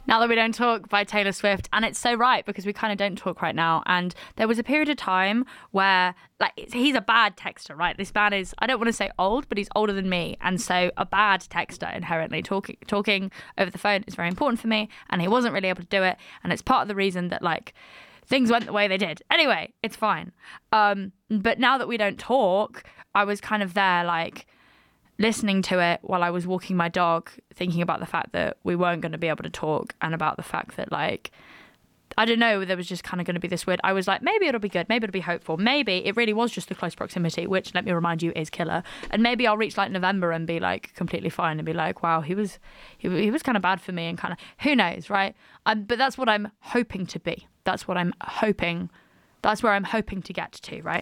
Now That We Don't Talk by Taylor Swift. And it's so right, because we kind of don't talk right now. And there was a period of time where, like, he's a bad texter, right? This man is, I don't want to say old, but he's older than me. And so a bad texter inherently, talking over the phone is very important for me. And he wasn't really able to do it. And it's part of the reason that, like, things went the way they did. Anyway, it's fine. But now that we don't talk, I was kind of there, like, listening to it while I was walking my dog, thinking about the fact that we weren't going to be able to talk, and about the fact that, like, I don't know, there was just kind of going to be this weird, I was like, maybe it'll be good, maybe it'll be hopeful, maybe it really was just the close proximity, which, let me remind you, is killer, and maybe I'll reach like November and be like completely fine and be like, wow, he was kind of bad for me, and kind of, who knows, right? But that's what I'm hoping to be. That's where I'm hoping to get to, right?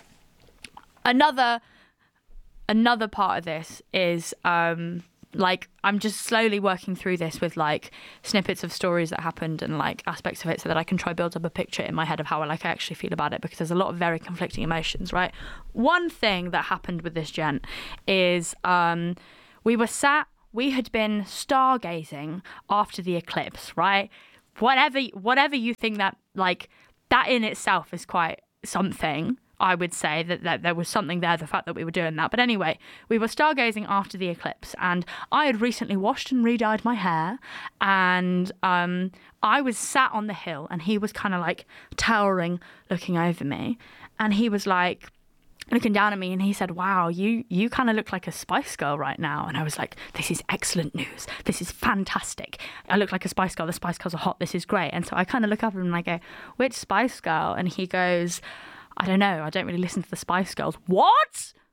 Another part of this is like, I'm just slowly working through this with like snippets of stories that happened and like aspects of it, so that I can try build up a picture in my head of how I actually feel about it, because there's a lot of very conflicting emotions, right? One thing that happened with this gent is we had been stargazing after the eclipse, right? Whatever you think, that, like, that in itself is quite something. I would say that there was something there, the fact that we were doing that. But anyway, we were stargazing after the eclipse, and I had recently washed and re-dyed my hair, and I was sat on the hill, and he was kind of like towering, looking over me, and he was like looking down at me, and he said, wow, you kind of look like a Spice Girl right now. And I was like, this is excellent news. This is fantastic. I look like a Spice Girl. The Spice Girls are hot. This is great. And so I kind of look up at him and I go, which Spice Girl? And he goes, I don't know. I don't really listen to the Spice Girls. What?